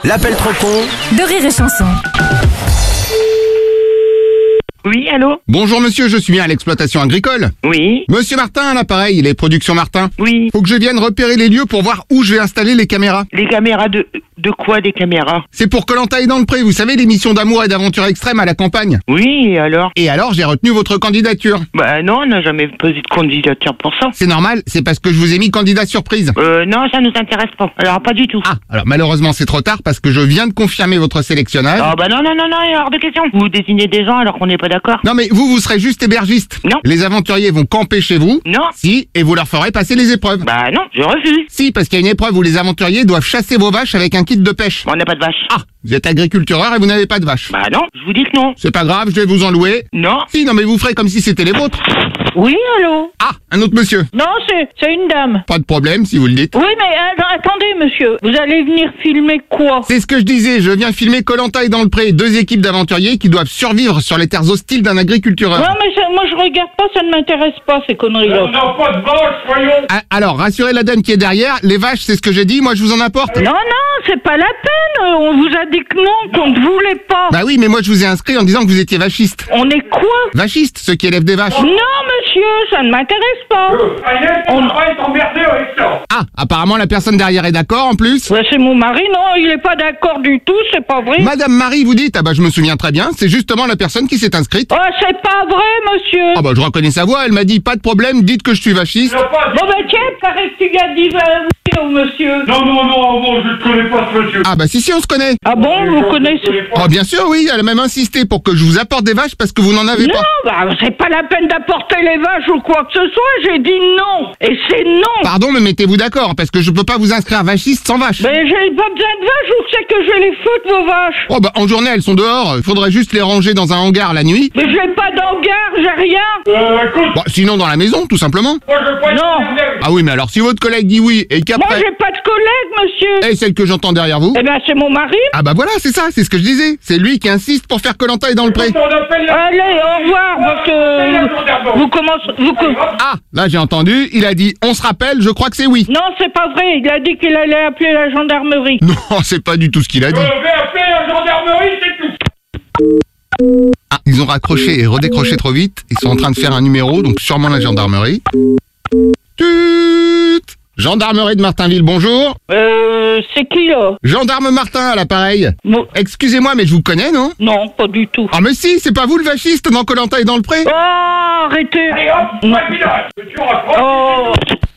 L'appel trop con de Rire et Chanson. Oui, allô? Bonjour monsieur, je suis bien à l'exploitation agricole. Oui, Monsieur Martin à l'appareil, les productions Martin. oui. Faut que je vienne repérer les lieux pour voir où je vais installer les caméras. Les caméras de quoi, des caméras? C'est pour Koh-Lanta et dans le pré, vous savez, l'émission d'amour et d'aventure extrême à la campagne. Oui, et alors? Et alors, j'ai retenu votre candidature. Bah non, on n'a jamais posé de candidature pour ça. C'est normal, c'est parce que je vous ai mis candidat surprise. Non, ça nous intéresse pas. Alors, pas du tout. Ah, alors malheureusement c'est trop tard parce que je viens de confirmer votre sélectionnage. Oh, bah non, il est hors de question. Vous désignez des gens alors qu'on n'est pas d'accord. Non mais vous serez juste hébergiste. Non. Les aventuriers vont camper chez vous. Non. Si, et vous leur ferez passer les épreuves. Bah non, je refuse. Si, parce qu'il y a une épreuve où les aventuriers doivent chasser vos vaches avec un kit de pêche. On n'a pas de vache. Ah, vous êtes agriculteur et vous n'avez pas de vaches. Bah non, je vous dis que non. C'est pas grave, je vais vous en louer. Non. Si, non mais vous ferez comme si c'était les vôtres. Oui, allô? Ah, un autre monsieur. Non, c'est une dame. Pas de problème si vous le dites. Oui, mais attendez, monsieur. Vous allez venir filmer quoi? C'est ce que je disais, je viens filmer Koh-Lanta et dans le pré, deux équipes d'aventuriers qui doivent survivre sur les terres hostiles d'un agriculteur. Non, mais moi, je regarde pas, ça ne m'intéresse pas, ces conneries-là. On n'a pas de vache, voyons. Ah, alors, rassurez la dame qui est derrière, les vaches, c'est ce que j'ai dit, moi je vous en apporte. Non, c'est pas la peine. On vous a dit que non, qu'on ne voulait pas. Bah oui, mais moi je vous ai inscrit en disant que vous étiez vachiste. On est quoi? Vachiste, ceux qui élèvent des vaches. Non, monsieur, ça ne m'intéresse pas. Agnès, on va être emmerdé avec ça. Ah, apparemment la personne derrière est d'accord en plus. Ouais, c'est mon mari, non, il est pas d'accord du tout, c'est pas vrai. Madame Marie, vous dites, ah bah je me souviens très bien, c'est justement la personne qui s'est inscrite. Oh, c'est pas vrai, monsieur. Ah bah je reconnais sa voix, elle m'a dit, pas de problème, dites que je suis vachiste. Bon, ben tiens, paraît que tu lui as dit oui au monsieur. Non, je ne connais pas ce monsieur. Ah bah si, on se connaît. Ah bon, vous connaissez? Oh bien sûr, oui, elle a même insisté pour que je vous apporte des vaches parce que vous n'en avez Non, pas. bah c'est pas la peine d'apporter les vaches ou quoi que ce soit, j'ai dit non. Et c'est non. Pardon, mais mettez-vous d'accord, parce que je peux pas vous inscrire vachiste sans vaches. Mais j'ai pas besoin de vaches, où c'est que je vais les foutre, vos vaches? Oh bah en journée elles sont dehors, il faudrait juste les ranger dans un hangar la nuit. Mais j'ai pas d'hangar, j'ai rien. Écoute, Bon, sinon dans la maison, tout simplement. moi je veux pas être Non. emmerdé. Ah oui, mais alors si votre collègue dit oui et Moi qu'après... j'ai pas de collègue, monsieur. Et celle que j'entends derrière vous? Eh ben c'est mon mari. Ah bah voilà, c'est ça, c'est ce que je disais. C'est lui qui insiste pour faire Koh-Lanta et dans le pré. On appelle la... Allez, au revoir, parce que vous commencez... Ah, là j'ai entendu, il a dit on se rappelle, je crois que c'est oui. Non, c'est pas vrai, il a dit qu'il allait appeler la gendarmerie. Non, c'est pas du tout ce qu'il a dit. Je vais appeler la gendarmerie, c'est tout. Ah, ils ont raccroché et redécroché trop vite. Ils sont en train de faire un numéro, donc sûrement la gendarmerie. Tut. Gendarmerie de Martinville, bonjour. C'est qui, là? Gendarme Martin à l'appareil. Mo- Excusez-moi, mais je vous connais, non? Non, pas du tout. Ah mais si, c'est pas vous le vachiste dans Koh-Lanta et dans le pré? Oh, arrêtez. Allez hop, pas de village. Tu raccroches. Oh.